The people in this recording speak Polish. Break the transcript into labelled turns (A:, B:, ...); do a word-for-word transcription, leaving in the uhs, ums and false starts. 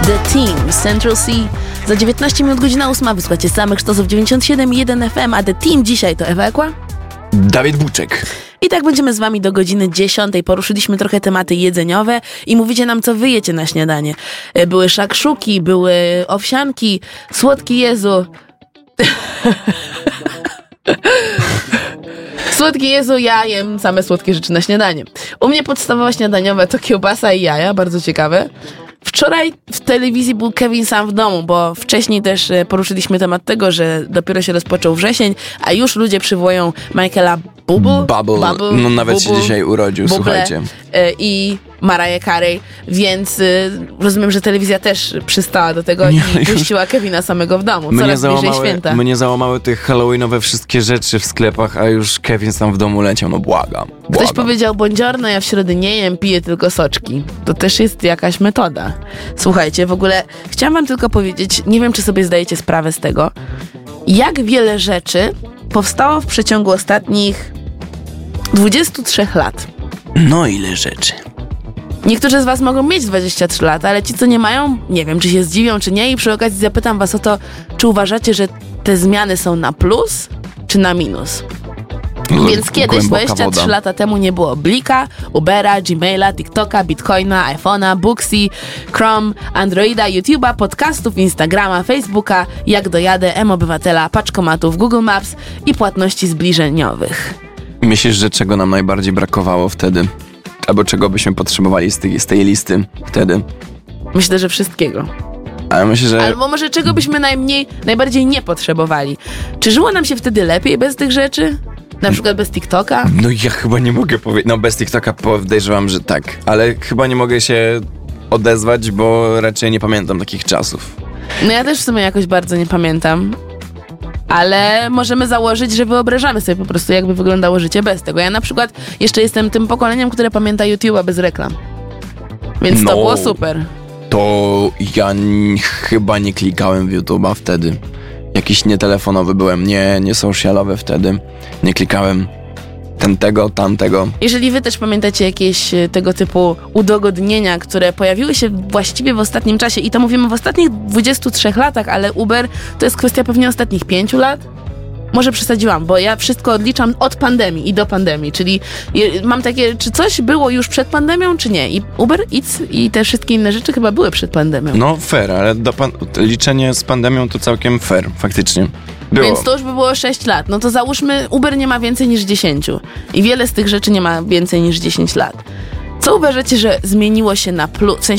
A: The Team, Central C. Za dziewiętnaście minut godzina ósma. Wysłuchacie samych sztosów dziewięćdziesiąt siedem i jeden F M, a The Team dzisiaj to Ewa Ekła,
B: Dawid Buczek.
A: I tak będziemy z wami do godziny dziesiątej. Poruszyliśmy trochę tematy jedzeniowe i mówicie nam, co wy jecie na śniadanie. Były szakszuki, były owsianki, słodki Jezu. Słodki Jezu, ja jem same słodkie rzeczy na śniadanie. U mnie podstawowa śniadaniowa to kiełbasa i jaja, bardzo ciekawe. Wczoraj w telewizji był Kevin sam w domu, bo wcześniej też poruszyliśmy temat tego, że dopiero się rozpoczął wrzesień, a już ludzie przywołują Michaela Bubble.
B: Bubble. Bubble. No nawet Bubble, się dzisiaj urodził, Bubble, słuchajcie. I Mariah Carey, więc y, rozumiem, że telewizja też przystała do tego nie, i puściła Kevina samego w domu. Coraz bliżej święta. Mnie załamały te halloweenowe wszystkie rzeczy w sklepach, a już Kevin sam w domu leciał, no błagam. błagam.
A: Ktoś powiedział, buongiorno, ja w środę nie jem, piję tylko soczki. To też jest jakaś metoda. Słuchajcie, w ogóle chciałam wam tylko powiedzieć, nie wiem, czy sobie zdajecie sprawę z tego, jak wiele rzeczy powstało w przeciągu ostatnich dwudziestu trzech lat.
B: No ile rzeczy.
A: Niektórzy z was mogą mieć dwadzieścia trzy lata, ale ci, co nie mają, nie wiem, czy się zdziwią, czy nie. I przy okazji zapytam was o to, czy uważacie, że te zmiany są na plus, czy na minus? L- Więc kiedyś, dwadzieścia trzy lata temu, nie było Blika, Ubera, Gmaila, TikToka, Bitcoina, iPhone'a, Booksy, Chrome, Androida, YouTube'a, podcastów, Instagrama, Facebooka, Jak dojadę, M-Obywatela, paczkomatów, Google Maps i płatności zbliżeniowych.
B: Myślisz, że czego nam najbardziej brakowało wtedy? Albo czego byśmy potrzebowali z tej, z tej listy wtedy?
A: Myślę, że wszystkiego.
B: Ale myślę, że...
A: Albo może czego byśmy najmniej, najbardziej nie potrzebowali. Czy żyło nam się wtedy lepiej bez tych rzeczy? Na przykład bez TikToka?
B: No ja chyba nie mogę powiedzieć. No bez TikToka podejrzewam, że tak. Ale chyba nie mogę się odezwać, bo raczej nie pamiętam takich czasów.
A: No ja też w sumie jakoś bardzo nie pamiętam. Ale możemy założyć, że wyobrażamy sobie po prostu, jakby wyglądało życie bez tego. Ja na przykład jeszcze jestem tym pokoleniem, które pamięta YouTube'a bez reklam. Więc no, to było super.
B: To ja n- chyba nie klikałem w YouTube'a wtedy. Jakiś nietelefonowy byłem, nie, nie socialowy wtedy. Nie klikałem ten tego, tamtego.
A: Jeżeli wy też pamiętacie jakieś tego typu udogodnienia, które pojawiły się właściwie w ostatnim czasie, i to mówimy w ostatnich dwudziestu trzech latach, ale Uber to jest kwestia pewnie ostatnich pięciu lat? Może przesadziłam, bo ja wszystko odliczam od pandemii i do pandemii, czyli mam takie, czy coś było już przed pandemią, czy nie? I Uber Eats i te wszystkie inne rzeczy chyba były przed pandemią.
B: No fair, ale do pan- liczenie z pandemią to całkiem fair, faktycznie. Było.
A: Więc to już by było sześć lat. No to załóżmy, Uber nie ma więcej niż dziesięć. I wiele z tych rzeczy nie ma więcej niż dziesięć lat. Co uważacie, że zmieniło się na plus? W sensie